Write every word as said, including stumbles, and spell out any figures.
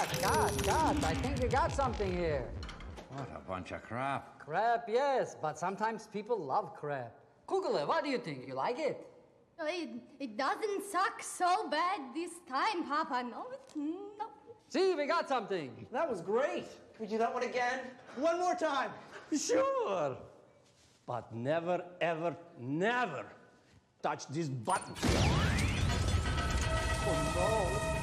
cut, cut, cut. I think we got something here. What a bunch of crap. Crap, yes, but sometimes people love crap. Kugler, what do you think? You like it? It, it doesn't suck so bad this time, Papa. No, no. See, we got something. That was great. Can we do that one again? One more time. Sure. But never, ever, never touch this button. Oh, no.